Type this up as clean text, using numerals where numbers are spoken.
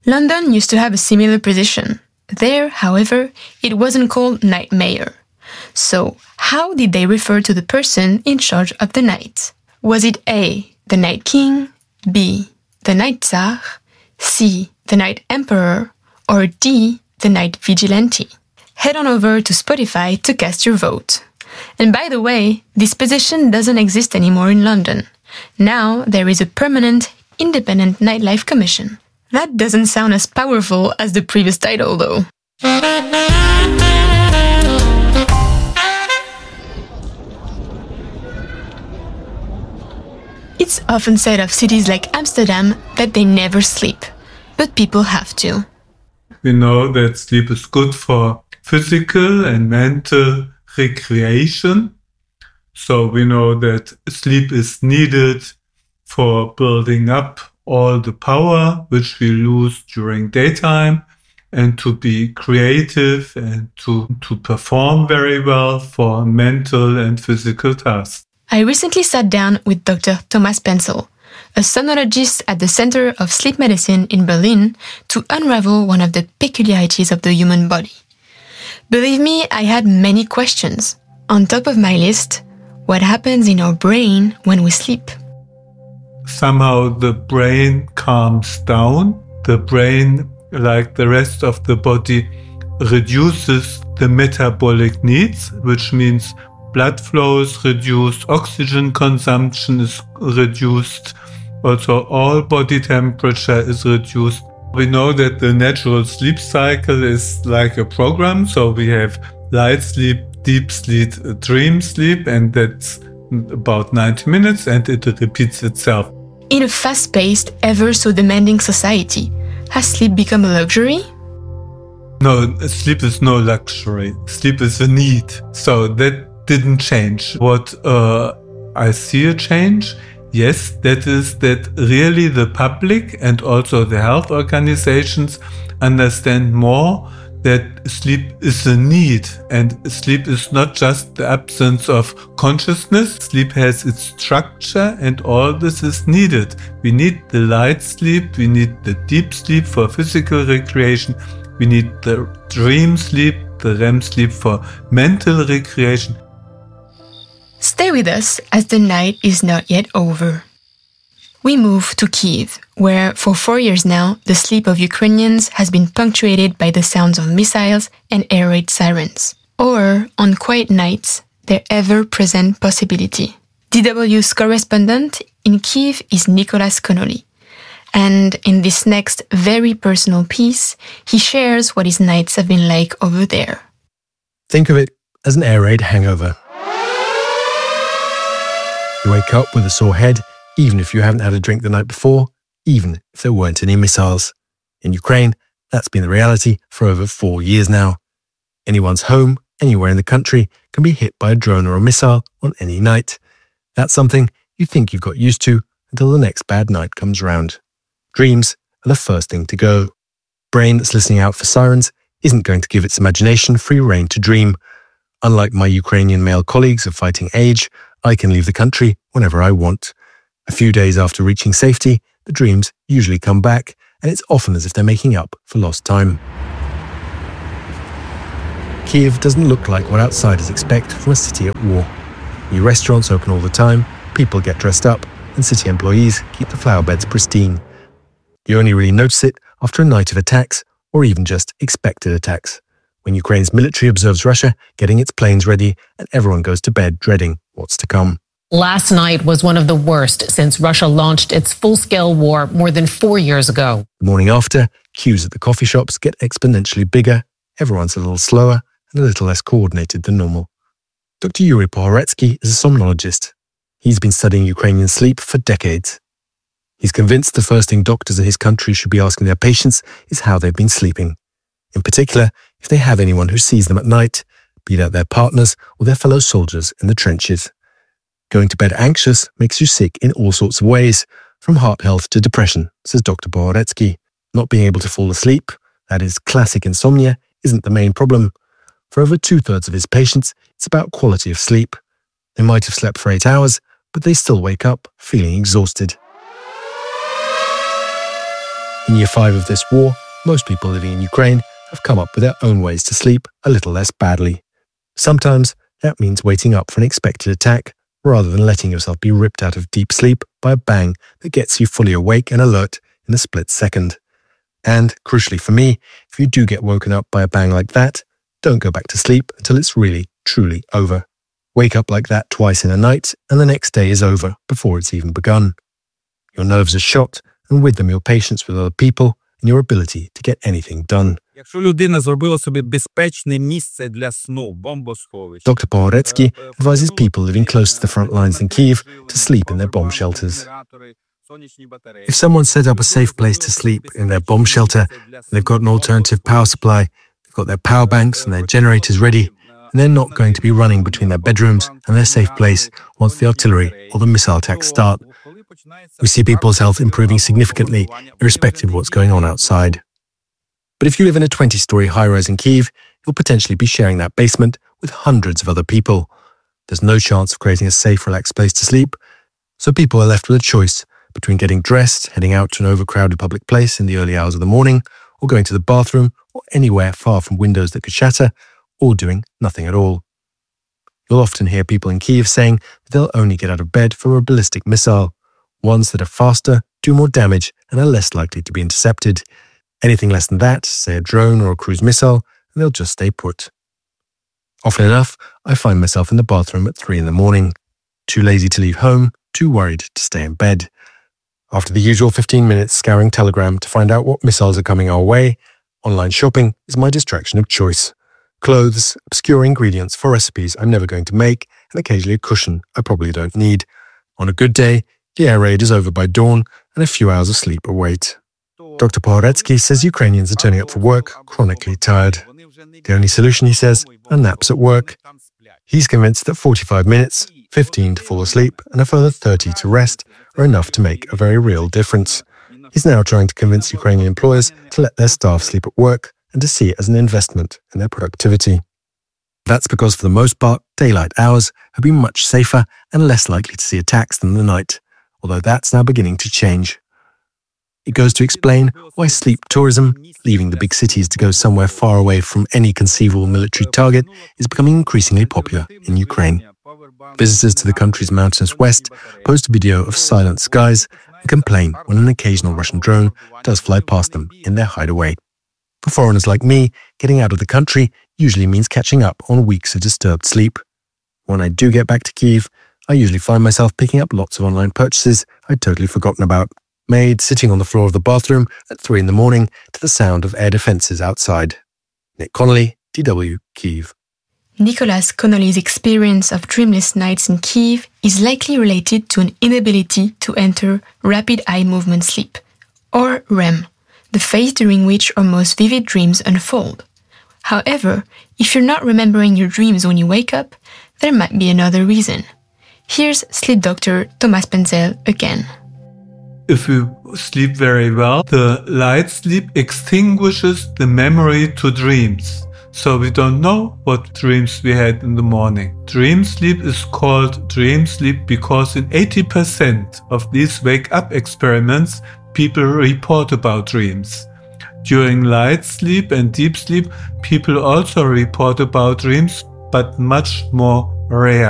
London used to have a similar position. There, however, it wasn't called night mayor. So, how did they refer to the person in charge of the night? Was it A, the night king, B, the night tsar, C, the night emperor, or D, the night vigilante? Head on over to Spotify to cast your vote. And by the way, this position doesn't exist anymore in London. Now there is a permanent, independent nightlife commission. That doesn't sound as powerful as the previous title, though. It's often said of cities like Amsterdam that they never sleep, but people have to. We know that sleep is good for physical and mental recreation. So we know that sleep is needed for building up all the power which we lose during daytime and to be creative and to perform very well for mental and physical tasks. I recently sat down with Dr. Thomas Penzel, a somnologist at the Center of Sleep Medicine in Berlin, to unravel one of the peculiarities of the human body. Believe me, I had many questions. On top of my list, what happens in our brain when we sleep? Somehow the brain calms down. The brain, like the rest of the body, reduces the metabolic needs, which means blood flow is reduced, oxygen consumption is reduced, also all body temperature is reduced. We know that the natural sleep cycle is like a program, so we have light sleep, deep sleep, dream sleep, and that's about 90 minutes and it repeats itself. In a fast-paced, ever so demanding society, has sleep become a luxury? No, sleep is no luxury. Sleep is a need. So that didn't change. What I see a change, yes, that is that really the public and also the health organizations understand more that sleep is a need, and sleep is not just the absence of consciousness. Sleep has its structure, and all this is needed. We need the light sleep, we need the deep sleep for physical recreation, we need the dream sleep, the REM sleep for mental recreation. Stay with us as the night is not yet over. We move to Kyiv, where for 4 years now, the sleep of Ukrainians has been punctuated by the sounds of missiles and air raid sirens, or, on quiet nights, their ever-present possibility. DW's correspondent in Kyiv is Nicolas Connolly, and in this next very personal piece, he shares what his nights have been like over there. Think of it as an air raid hangover. You wake up with a sore head, even if you haven't had a drink the night before, even if there weren't any missiles. In Ukraine, that's been the reality for over 4 years now. Anyone's home, anywhere in the country, can be hit by a drone or a missile on any night. That's something you think you've got used to until the next bad night comes around. Dreams are the first thing to go. Brain that's listening out for sirens isn't going to give its imagination free rein to dream. Unlike my Ukrainian male colleagues of fighting age, I can leave the country whenever I want. A few days after reaching safety, the dreams usually come back, and it's often as if they're making up for lost time. Kyiv doesn't look like what outsiders expect from a city at war. New restaurants open all the time, people get dressed up, and city employees keep the flower beds pristine. You only really notice it after a night of attacks, or even just expected attacks, when Ukraine's military observes Russia getting its planes ready and everyone goes to bed dreading what's to come. Last night was one of the worst since Russia launched its full-scale war more than 4 years ago. The morning after, queues at the coffee shops get exponentially bigger, everyone's a little slower and a little less coordinated than normal. Dr. Yuri Pohoretsky is a somnologist. He's been studying Ukrainian sleep for decades. He's convinced the first thing doctors in his country should be asking their patients is how they've been sleeping. In particular, if they have anyone who sees them at night, be that their partners or their fellow soldiers in the trenches. Going to bed anxious makes you sick in all sorts of ways, from heart health to depression, says Dr. Pohoretsky. Not being able to fall asleep, that is classic insomnia, isn't the main problem. For over 2/3 of his patients, it's about quality of sleep. They might have slept for 8 hours, but they still wake up feeling exhausted. In year 5 of this war, most people living in Ukraine have come up with their own ways to sleep a little less badly. Sometimes that means waiting up for an expected attack rather than letting yourself be ripped out of deep sleep by a bang that gets you fully awake and alert in a split second. And, crucially for me, if you do get woken up by a bang like that, don't go back to sleep until it's really, truly over. Wake up like that twice in a night, and the next day is over before it's even begun. Your nerves are shot, and with them your patience with other people and your ability to get anything done. Якщо людина зробила собі безпечне місце для сну, бомбосховище. Dr. Pohoretsky advises people living close to the front lines in Kyiv to sleep in their bomb shelters. If someone's set up a safe place to sleep in their bomb shelter, they've got an alternative power supply, they've got their power banks and their generators ready, and they're not going to be running between their bedrooms and their safe place once the artillery or the missile attacks start. We see people's health improving significantly, irrespective of what's going on outside. But if you live in a 20-story high-rise in Kyiv, you'll potentially be sharing that basement with hundreds of other people. There's no chance of creating a safe, relaxed place to sleep, so people are left with a choice between getting dressed, heading out to an overcrowded public place in the early hours of the morning, or going to the bathroom, or anywhere far from windows that could shatter, or doing nothing at all. You'll often hear people in Kyiv saying that they'll only get out of bed for a ballistic missile, ones that are faster, do more damage, and are less likely to be intercepted. Anything less than that, say a drone or a cruise missile, and they'll just stay put. Often enough, I find myself in the bathroom at 3 in the morning, too lazy to leave home, too worried to stay in bed. After the usual 15 minutes scouring Telegram to find out what missiles are coming our way, online shopping is my distraction of choice. Clothes, obscure ingredients for recipes I'm never going to make, and occasionally a cushion I probably don't need. On a good day, the air raid is over by dawn, and a few hours of sleep await. Dr. Pohoretsky says Ukrainians are turning up for work chronically tired. The only solution, he says, are naps at work. He's convinced that 45 minutes, 15 to fall asleep, and a further 30 to rest are enough to make a very real difference. He's now trying to convince Ukrainian employers to let their staff sleep at work and to see it as an investment in their productivity. That's because, for the most part, daylight hours have been much safer and less likely to see attacks than the night, although that's now beginning to change. It goes to explain why sleep tourism, leaving the big cities to go somewhere far away from any conceivable military target, is becoming increasingly popular in Ukraine. Visitors to the country's mountainous west post a video of silent skies and complain when an occasional Russian drone does fly past them in their hideaway. For foreigners like me, getting out of the country usually means catching up on weeks of disturbed sleep. When I do get back to Kyiv, I usually find myself picking up lots of online purchases I'd totally forgotten about, made sitting on the floor of the bathroom at 3 in the morning to the sound of air defences outside. Nick Connolly, DW, Kyiv. Nicholas Connolly's experience of dreamless nights in Kyiv is likely related to an inability to enter rapid eye movement sleep, or REM, the phase during which our most vivid dreams unfold. However, if you're not remembering your dreams when you wake up, there might be another reason. Here's sleep doctor Thomas Penzel again. If you sleep very well, the light sleep extinguishes the memory to dreams. So we don't know what dreams we had in the morning. Dream sleep is called dream sleep because in 80% of these wake-up experiments, people report about dreams. During light sleep and deep sleep, people also report about dreams, but much more rare.